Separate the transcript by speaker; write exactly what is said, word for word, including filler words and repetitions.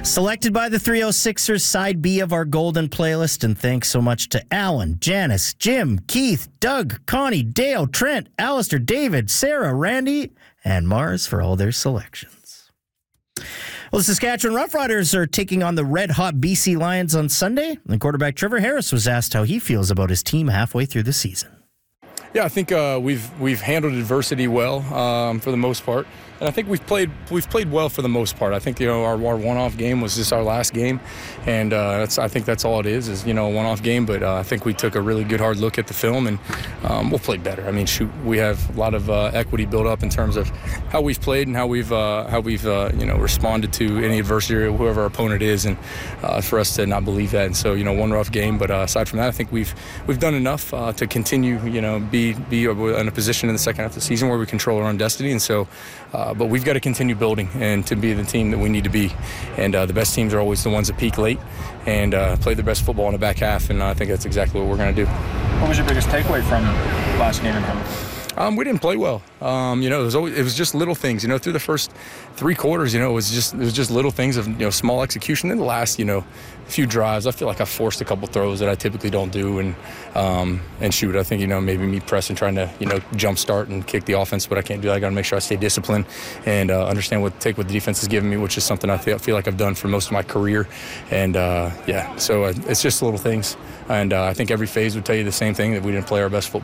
Speaker 1: Selected by the three oh sixers, side B of our golden playlist. And thanks so much to Alan, Janice, Jim, Keith, Doug, Connie, Dale, Trent, Alistair, David, Sarah, Randy, and Mars for all their selections. Well, the Saskatchewan Roughriders are taking on the red-hot B C Lions on Sunday. And quarterback Trevor Harris was asked how he feels about his team halfway through the season.
Speaker 2: Yeah, I think uh, we've we've handled adversity well um, for the most part, and I think we've played we've played well for the most part. I think you know our, our one-off game was just our last game, and uh, that's I think that's all it is is you know a one-off game. But uh, I think we took a really good hard look at the film, and um, we'll play better. I mean, shoot, we have a lot of uh, equity built up in terms of how we've played and how we've uh, how we've uh, you know responded to any adversity or whoever our opponent is, and uh, for us to not believe that. And so you know one rough game, but uh, aside from that, I think we've we've done enough uh, to continue you know be be in a position in the second half of the season where we control our own destiny. And so, uh, but we've got to continue building and to be the team that we need to be. And uh, the best teams are always the ones that peak late and uh, play their best football in the back half. And uh, I think that's exactly what we're going to do.
Speaker 3: What was your biggest takeaway from last game in Hamilton?
Speaker 2: Um, we didn't play well. Um, you know, it was always, it was just little things. You know, through the first three quarters, you know, it was just it was just little things of you know small execution. In the last, you know, few drives, I feel like I forced a couple throws that I typically don't do, and um, and shoot, I think you know maybe me pressing, trying to you know jump start and kick the offense, but I can't do that. I got to make sure I stay disciplined and uh, understand what take what the defense is giving me, which is something I feel, feel like I've done for most of my career. And uh, yeah, so uh, it's just little things, and uh, I think every phase would tell you the same thing, that we didn't play our best football.